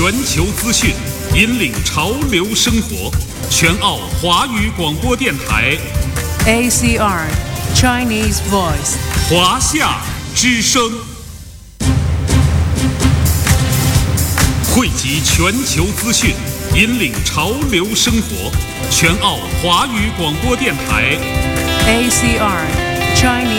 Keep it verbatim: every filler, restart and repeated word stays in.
全球资讯，引领潮流生活。全澳华语广播电台 A C R Chinese Voice 华夏之声，汇集全球资讯，引领潮流生活。全澳华语广播电台 A C R Chinese